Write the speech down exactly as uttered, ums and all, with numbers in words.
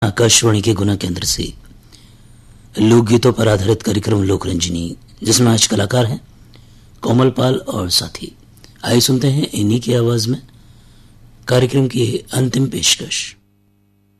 आकाशवाणी के गुना केंद्र से लोकगीतों पर आधारित कार्यक्रम लोकरंजनी, जिसमें आज कलाकार हैं कोमल पाल और साथी। आइए सुनते हैं इन्हीं की आवाज में कार्यक्रम की अंतिम पेशकश।